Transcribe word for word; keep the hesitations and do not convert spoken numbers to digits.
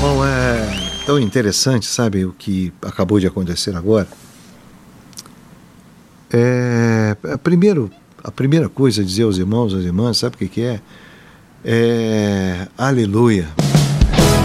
Bom, é tão interessante, sabe, o que acabou de acontecer agora. É, primeiro, a primeira coisa a dizer aos irmãos, às irmãs, sabe o que, que é? É aleluia.